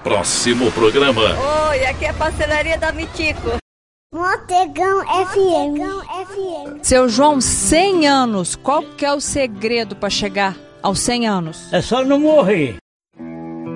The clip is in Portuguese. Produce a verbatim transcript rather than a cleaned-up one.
Próximo programa. Oi, aqui é a Pastelaria da Mitico. Motegão F M. F M. Seu João, cem anos, qual que é o segredo para chegar aos cem anos? É só não morrer.